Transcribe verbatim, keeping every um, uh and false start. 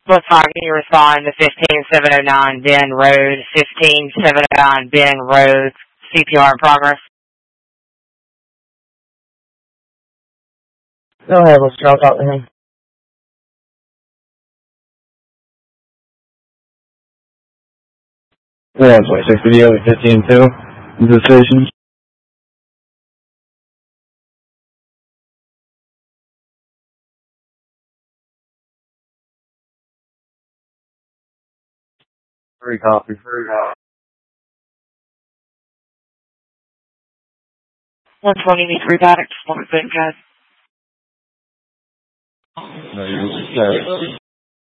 What time can you respond to fifteen seven oh nine Ben Road, fifteen seven oh nine Ben Road, C P R in progress? Go ahead, let's try to talk to him. Yeah, it's like six video, fifteen two. The station. Free coffee, free coffee. one twenty-three Paddock, one thing, guys. No, you, yeah.